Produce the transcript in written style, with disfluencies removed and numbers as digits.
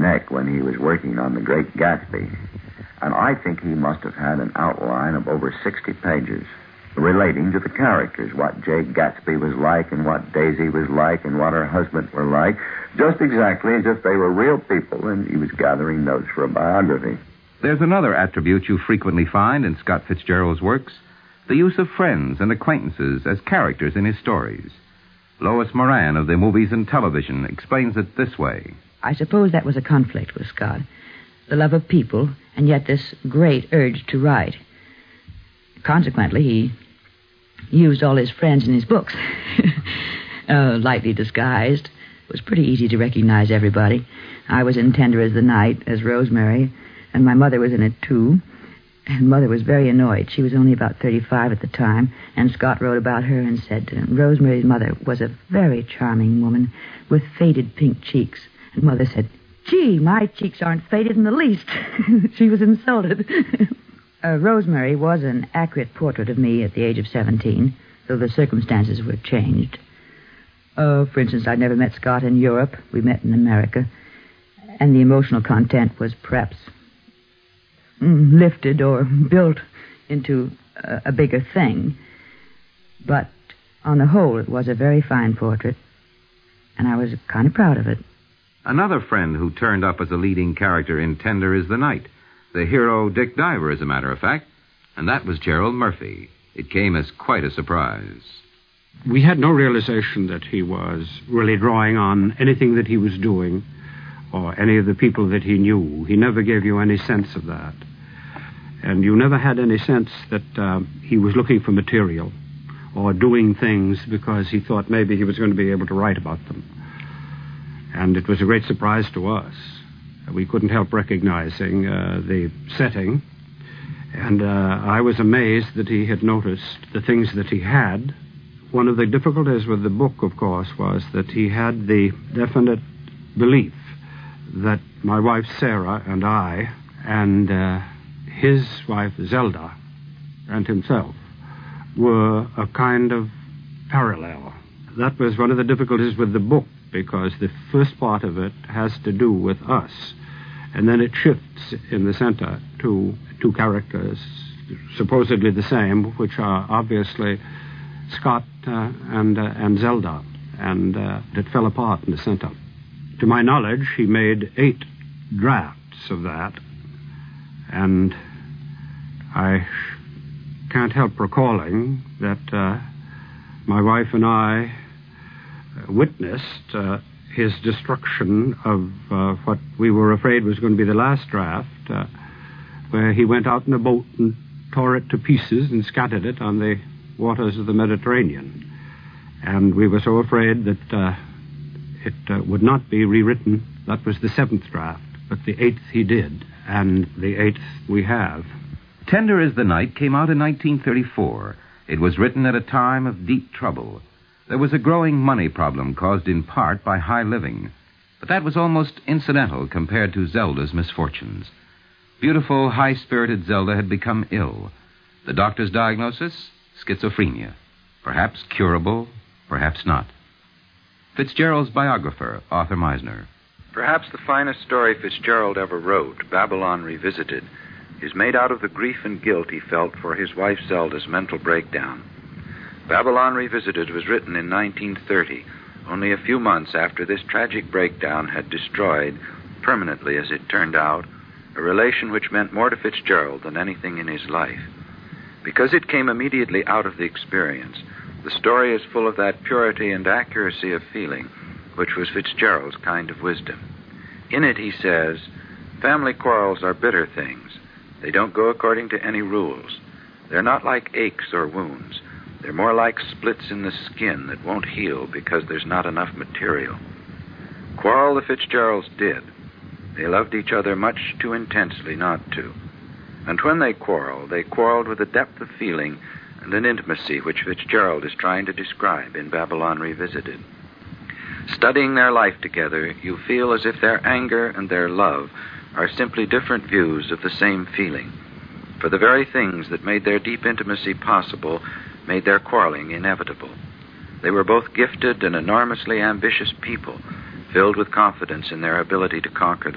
neck when he was working on The Great Gatsby. And I think he must have had an outline of over 60 pages relating to the characters, what Jake Gatsby was like and what Daisy was like and what her husband were like, just exactly as if they were real people and he was gathering notes for a biography. There's another attribute you frequently find in Scott Fitzgerald's works, the use of friends and acquaintances as characters in his stories. Lois Moran of the Movies and Television explains it this way. I suppose that was a conflict with Scott. The love of people, and yet this great urge to write. Consequently, he used all his friends in his books. Lightly disguised. It was pretty easy to recognize everybody. I was in Tender as the Night as Rosemary, and my mother was in it, too. And Mother was very annoyed. She was only about 35 at the time, and Scott wrote about her and said Rosemary's mother was a very charming woman with faded pink cheeks. And Mother said, "Gee, my cheeks aren't faded in the least." She was insulted. Rosemary was an accurate portrait of me at the age of 17, though the circumstances were changed. For instance, I'd never met Scott in Europe. We met in America. And the emotional content was perhaps lifted or built into a bigger thing. But on the whole, it was a very fine portrait, and I was kind of proud of it. Another friend who turned up as a leading character in Tender is the Night. The hero, Dick Diver, as a matter of fact. And that was Gerald Murphy. It came as quite a surprise. We had no realization that he was really drawing on anything that he was doing or any of the people that he knew. He never gave you any sense of that. And you never had any sense that he was looking for material or doing things because he thought maybe he was going to be able to write about them. And it was a great surprise to us. We couldn't help recognizing the setting. And I was amazed that he had noticed the things that he had. One of the difficulties with the book, of course, was that he had the definite belief that my wife Sarah and I and his wife Zelda and himself were a kind of parallel. That was one of the difficulties with the book, because the first part of it has to do with us, and then it shifts in the center to two characters, supposedly the same, which are obviously Scott and Zelda, and it fell apart in the center. To my knowledge, he made 8 drafts of that, and I can't help recalling that my wife and I witnessed his destruction of what we were afraid was going to be the last draft, where he went out in a boat and tore it to pieces and scattered it on the waters of the Mediterranean. And we were so afraid that it would not be rewritten. That was the 7th draft, but the 8th he did, and the 8th we have. Tender as the Night came out in 1934. It was written at a time of deep trouble. There was a growing money problem caused in part by high living, but that was almost incidental compared to Zelda's misfortunes. Beautiful, high-spirited Zelda had become ill. The doctor's diagnosis? Schizophrenia. Perhaps curable, perhaps not. Fitzgerald's biographer, Arthur Meisner. Perhaps the finest story Fitzgerald ever wrote, Babylon Revisited, is made out of the grief and guilt he felt for his wife Zelda's mental breakdown. Babylon Revisited was written in 1930, only a few months after this tragic breakdown had destroyed, permanently as it turned out, a relation which meant more to Fitzgerald than anything in his life. Because it came immediately out of the experience, the story is full of that purity and accuracy of feeling which was Fitzgerald's kind of wisdom. In it he says, "Family quarrels are bitter things. They don't go according to any rules. They're not like aches or wounds. They're more like splits in the skin that won't heal because there's not enough material." Quarrel the Fitzgeralds did. They loved each other much too intensely not to. And when they quarreled with a depth of feeling and an intimacy which Fitzgerald is trying to describe in Babylon Revisited. Studying their life together, you feel as if their anger and their love are simply different views of the same feeling. For the very things that made their deep intimacy possible made their quarreling inevitable. They were both gifted and enormously ambitious people, filled with confidence in their ability to conquer the